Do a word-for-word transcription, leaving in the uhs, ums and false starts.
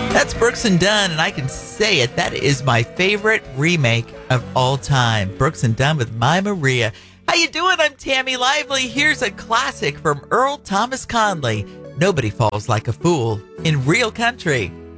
That's Brooks and Dunn, and I can say it. That is my favorite remake of all time. Brooks and Dunn with My Maria. How you doing? I'm Tammy Lively. Here's a classic from Earl Thomas Conley. Nobody falls like a fool in real country.